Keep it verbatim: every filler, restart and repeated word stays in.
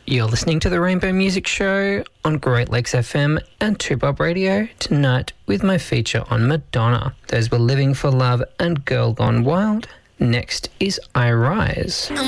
You're listening to the Rainbow Music Show on Great Lakes F M and two Bob Radio tonight with my feature on Madonna. Those were Living for Love and Girl Gone Wild. Next is I Rise.